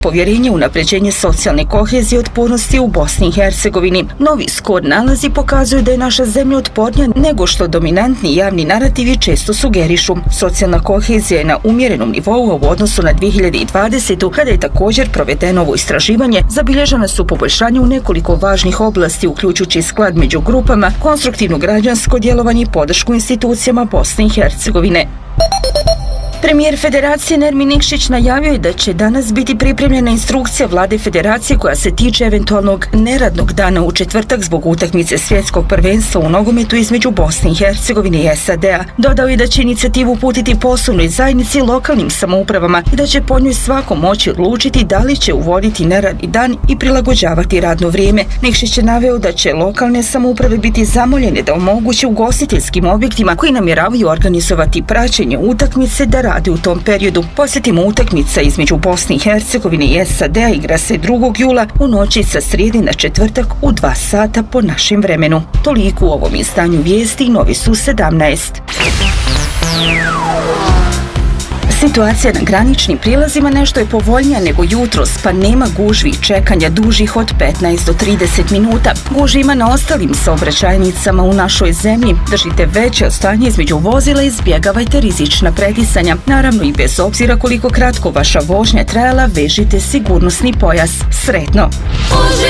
povjerenje u unapređenje socijalne kohezije i otpornosti u Bosni i Hercegovini. Novi skor nalazi pokazuju da je naša zemlja otpornija nego što dominantni javni narativi često sugerišu. Socijalna kohezija je na umjerenom nivou u odnosu na 2020. kada je također provedeno ovo istraživanje. Zabilježena su poboljšanja u nekoliko važnih oblasti, uključujući sklad među grupama, konstruktivno građansko djelovanje i podršku institucijama Bosne i Hercegovine. Premijer Federacije Nermin Nikšić najavio je da će danas biti pripremljena instrukcija vlade Federacije koja se tiče eventualnog neradnog dana u četvrtak zbog utakmice svjetskog prvenstva u nogometu između Bosne i Hercegovine i SAD-a. Dodao je da će inicijativu uputiti poslovnoj zajednici i lokalnim samoupravama i da će po njoj svako moći odlučiti da li će uvoditi neradni dan i prilagođavati radno vrijeme. Nikšić je naveo da će lokalne samouprave biti zamoljene da omoguće ugostiteljskim objektima koji namjeravaju organizovati praćenje utakmice da radi u tom periodu. Podsjetimo, utakmica između Bosne i Hercegovine i SAD-a igra se 2. jula u noći sa srijede na četvrtak u 2 sata po našem vremenu. Toliko u ovom izdanju vijesti, novi su 17. Situacija na graničnim prilazima nešto je povoljnija nego jutros, pa nema gužvi i čekanja dužih od 15 do 30 minuta. Gužvi ima na ostalim saobraćajnicama u našoj zemlji. Držite veće odstojanje između vozila i izbjegavajte rizična pretisanja. Naravno, i bez obzira koliko kratko vaša vožnja trajala, vežite sigurnosni pojas. Sretno!